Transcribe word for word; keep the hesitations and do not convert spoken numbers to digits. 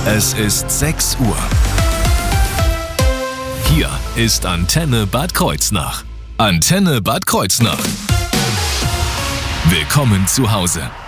Es ist sechs Uhr. Hier ist Antenne Bad Kreuznach. Antenne Bad Kreuznach. Willkommen zu Hause.